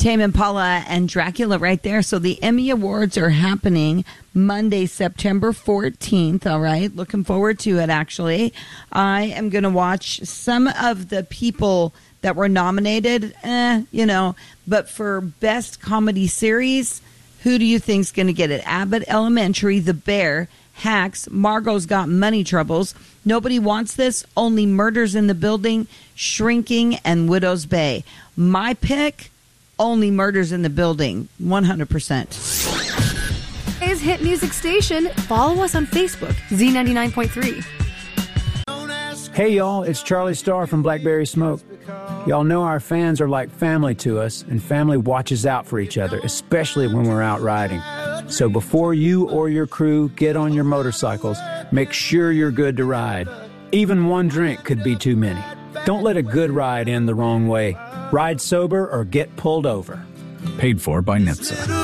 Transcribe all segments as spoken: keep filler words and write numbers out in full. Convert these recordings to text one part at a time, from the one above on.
Tame Impala and Dracula right there. So the Emmy Awards are happening Monday, September fourteenth. All right. Looking forward to it, actually. I am going to watch some of the people that were nominated, eh, you know, but for Best Comedy Series, who do you think's going to get it? Abbott Elementary, The Bear, Hacks, Margot's Got Money Troubles, Nobody Wants This, Only Murders in the Building, Shrinking, and Widow's Bay. My pick, Only Murders in the Building, one hundred percent. Today's hit music station. Follow us on Facebook, Z ninety-nine point three. Hey, y'all, it's Charlie Starr from Blackberry Smoke. Y'all know our fans are like family to us, and family watches out for each other, especially when we're out riding. So before you or your crew get on your motorcycles, make sure you're good to ride. Even one drink could be too many. Don't let a good ride end the wrong way. Ride sober or get pulled over. Paid for by N H T S A.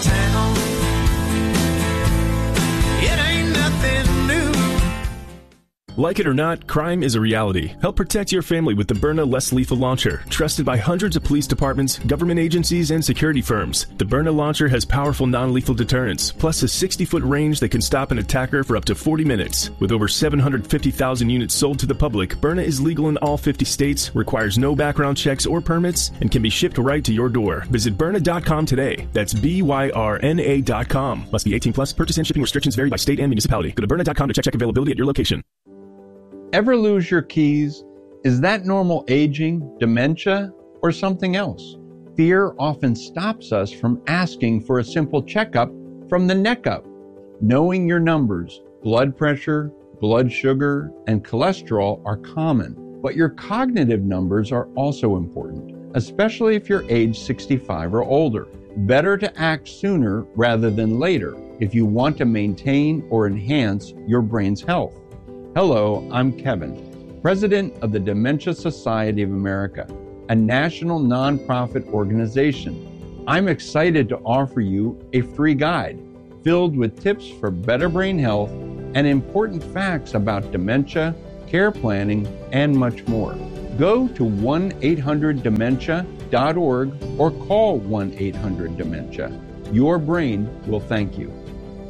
Like it or not, crime is a reality. Help protect your family with the Byrna Less Lethal Launcher, trusted by hundreds of police departments, government agencies, and security firms. The Byrna Launcher has powerful non-lethal deterrence, plus a sixty-foot range that can stop an attacker for up to forty minutes. With over seven hundred fifty thousand units sold to the public, Byrna is legal in all fifty states, requires no background checks or permits, and can be shipped right to your door. Visit Byrna dot com today. That's B Y R N A dot com. Must be eighteen plus. Purchase and shipping restrictions vary by state and municipality. Go to Byrna dot com to check, check availability at your location. Ever lose your keys? Is that normal aging, dementia, or something else? Fear often stops us from asking for a simple checkup from the neck up. Knowing your numbers, blood pressure, blood sugar, and cholesterol are common, but your cognitive numbers are also important, especially if you're age sixty-five or older. Better to act sooner rather than later if you want to maintain or enhance your brain's health. Hello, I'm Kevin, president of the Dementia Society of America, a national nonprofit organization. I'm excited to offer you a free guide filled with tips for better brain health and important facts about dementia, care planning, and much more. Go to one eight hundred dementia dot org or call one eight hundred dementia. Your brain will thank you.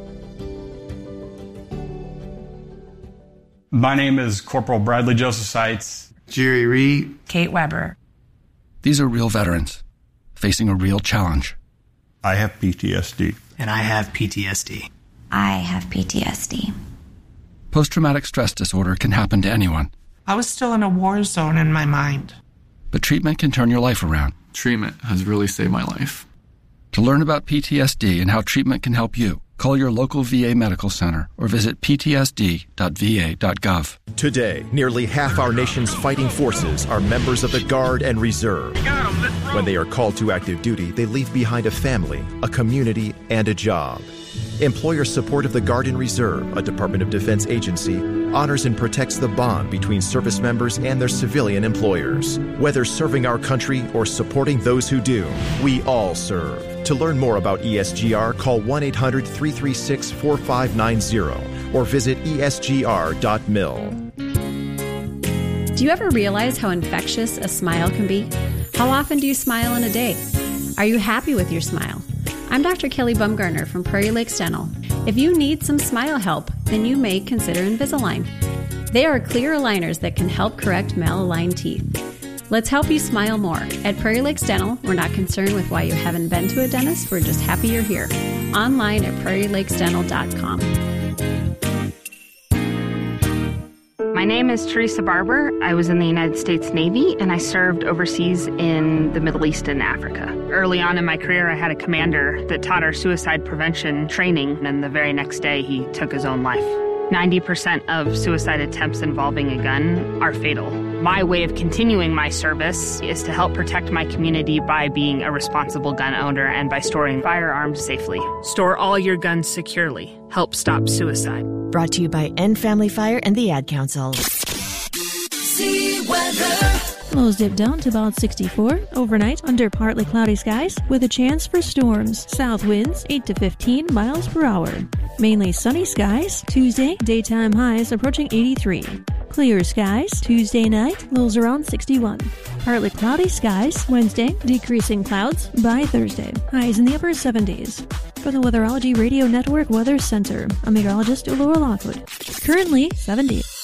My name is Corporal Bradley Joseph Seitz. Jerry Reed. Kate Weber. These are real veterans facing a real challenge. I have P T S D. And I have P T S D. I have P T S D. Post-traumatic stress disorder can happen to anyone. I was still in a war zone in my mind. But treatment can turn your life around. Treatment has really saved my life. To learn about P T S D and how treatment can help you, call your local V A medical center or visit p t s d dot v a dot gov. Today, nearly half our nation's fighting forces are members of the Guard and Reserve. When they are called to active duty, they leave behind a family, a community, and a job. Employer support of the Guard and Reserve, a Department of Defense agency, honors and protects the bond between service members and their civilian employers. Whether serving our country or supporting those who do, we all serve. To learn more about E S G R, call one eight hundred three three six four five nine zero or visit e s g r dot mil. Do you ever realize how infectious a smile can be? How often do you smile in a day? Are you happy with your smile? I'm Doctor Kelly Bumgarner from Prairie Lakes Dental. If you need some smile help, then you may consider Invisalign. They are clear aligners that can help correct malaligned teeth. Let's help you smile more. At Prairie Lakes Dental, we're not concerned with why you haven't been to a dentist. We're just happy you're here. Online at prairie lakes dental dot com. My name is Teresa Barber. I was in the United States Navy, and I served overseas in the Middle East and Africa. Early on in my career, I had a commander that taught our suicide prevention training, and the very next day, he took his own life. ninety percent of suicide attempts involving a gun are fatal. My way of continuing my service is to help protect my community by being a responsible gun owner and by storing firearms safely. Store all your guns securely. Help stop suicide. Brought to you by End Family Fire and the Ad Council. See weather. Lows dip down to about sixty-four overnight under partly cloudy skies with a chance for storms. South winds eight to fifteen miles per hour. Mainly sunny skies. Tuesday, daytime highs approaching eighty-three. Clear skies Tuesday night, lows around sixty-one. Partly cloudy skies Wednesday, decreasing clouds by Thursday. Highs in the upper seventies. For the Weatherology Radio Network Weather Center, I'm meteorologist Laura Lockwood. Currently seventy.